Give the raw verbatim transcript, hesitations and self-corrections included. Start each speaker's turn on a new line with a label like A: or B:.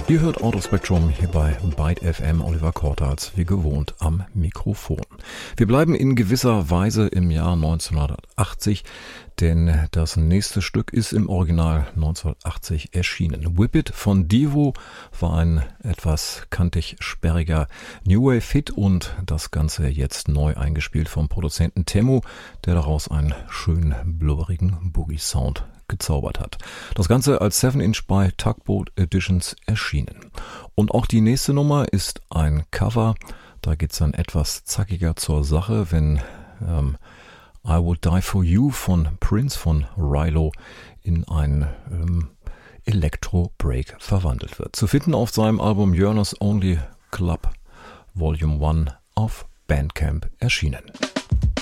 A: Ihr hört Autospektrum hier bei Byte F M, Oliver Kortals, wie gewohnt am Mikrofon. Wir bleiben in gewisser Weise im Jahr neunzehnhundertachtzig, denn das nächste Stück ist im Original neunzehnhundertachtzig erschienen. Whip It von Devo war ein etwas kantig sperriger New Wave Hit und das Ganze jetzt neu eingespielt vom Produzenten Temu, der daraus einen schönen blubberigen Boogie-Sound gezaubert hat. Das Ganze als seven inch bei Tugboat Editions erschienen. Und auch die nächste Nummer ist ein Cover. Da geht's dann etwas zackiger zur Sache, wenn ähm, I Would Die For You von Prince von Rilo in ein ähm, Electro-Break verwandelt wird. Zu finden auf seinem Album Yearner's Only Club Volume one auf Bandcamp erschienen.